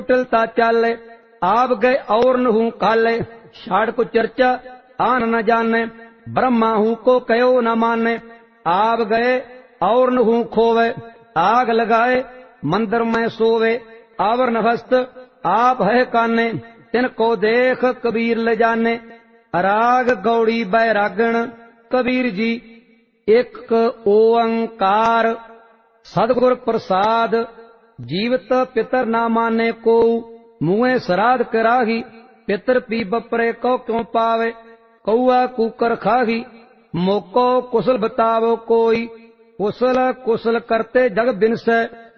कुटिलता चाले, आप गए और नहू काले। छाड़ को चर्चा आन न जाने, ब्रह्मा हूँ को कयो न माने। आप गए और नहू खोवे, आग लगाए मंदिर में सोवे। आवरण हस्त आप है काने, तिनको देख कबीर ले जाने। राग गौड़ी बैरागण कबीर जी, एक ओंकार सदगुर प्रसाद। जीवत पितर ना माने को, मुँहे श्राद्ध कराही। पितर पी बपरे को क्यों पावे, कौआ कुकर खाही। मोको कुशल बतावो कोई, कुशल कुशल करते जग बिनसे।